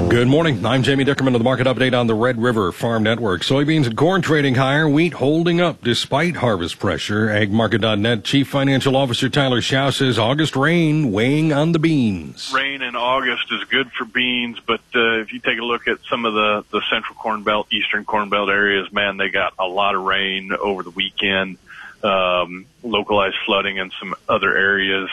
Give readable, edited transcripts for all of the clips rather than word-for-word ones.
Good morning. I'm Jamie Dickerman of the Market Update on the Red River Farm Network. Soybeans and corn trading higher, wheat holding up despite harvest pressure. AgMarket.net Chief Financial Officer Tyler Schau says August rain weighing on the beans. Rain in August is good for beans, but if you take a look at some of the central Corn Belt, eastern Corn Belt areas, man, they got a lot of rain over the weekend, localized flooding in some other areas,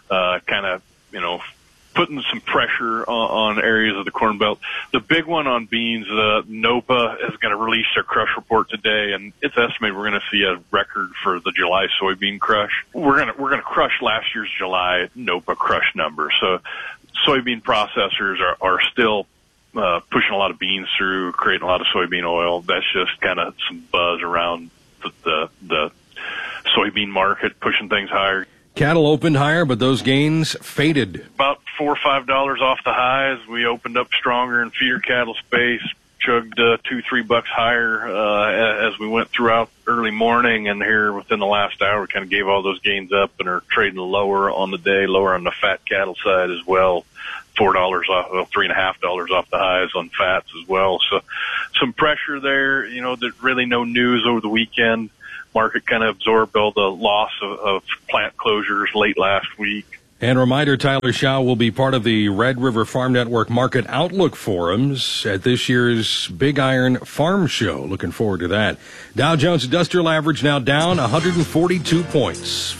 putting some pressure on areas of the Corn Belt. The big one on beans, NOPA is going to release their crush report today, and it's estimated we're going to see a record for the July soybean crush. We're going to crush last year's July NOPA crush number. So soybean processors are still pushing a lot of beans through, creating a lot of soybean oil. That's just kind of some buzz around the soybean market, pushing things higher. Cattle opened higher, but those gains faded. About $4 or $5 off the highs. We opened up stronger in feeder cattle space, chugged $2-3 higher as we went throughout early morning, and here within the last hour, we kind of gave all those gains up and are trading lower on the day, lower on the fat cattle side as well. $4 off, well, $3.50 off the highs on fats as well. So some pressure there. There's really no news over the weekend. Market kind of absorbed all the loss of plant closures late last week. And a reminder, Tyler Schau will be part of the Red River Farm Network Market Outlook Forums at this year's Big Iron Farm Show. Looking forward to that. Dow Jones Industrial Average now down 142 points,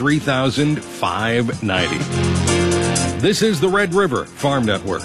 53,590. This is the Red River Farm Network.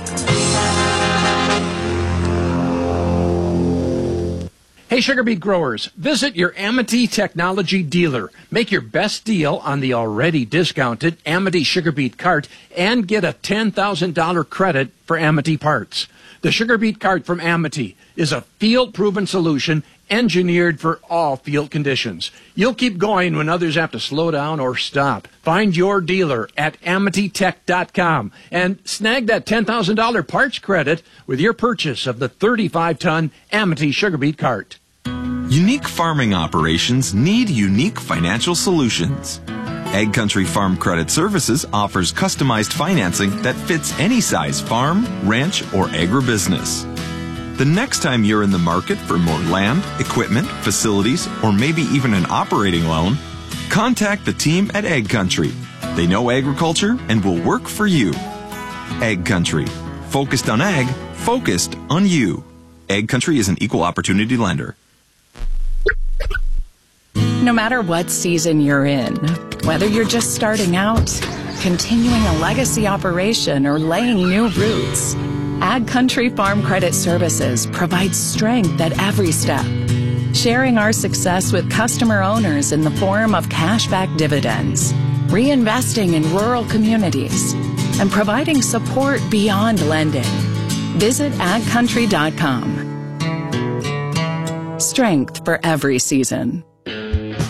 Hey, sugar beet growers, visit your Amity Technology dealer. Make your best deal on the already discounted Amity sugar beet cart and get a $10,000 credit for Amity parts. The sugar beet cart from Amity is a field-proven solution engineered for all field conditions. You'll keep going when others have to slow down or stop. Find your dealer at AmityTech.com and snag that $10,000 parts credit with your purchase of the 35-ton Amity sugar beet cart. Unique farming operations need unique financial solutions. Ag Country Farm Credit Services offers customized financing that fits any size farm, ranch, or agribusiness. The next time you're in the market for more land, equipment, facilities, or maybe even an operating loan, contact the team at Ag Country. They know agriculture and will work for you. Ag Country. Focused on ag, focused on you. Ag Country is an equal opportunity lender. No matter what season you're in, whether you're just starting out, continuing a legacy operation, or laying new roots, Ag Country Farm Credit Services provides strength at every step, sharing our success with customer owners in the form of cashback dividends, reinvesting in rural communities, and providing support beyond lending. Visit agcountry.com. Strength for every season.